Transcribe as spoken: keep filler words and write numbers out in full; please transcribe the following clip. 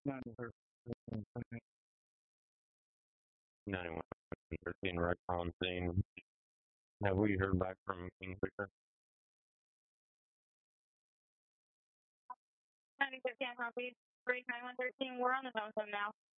ninety-one thirteen wreck on scene. Have we heard back from Kingfisher? ninety fifteen copy. Break nine one thirteen. We're on the zone now.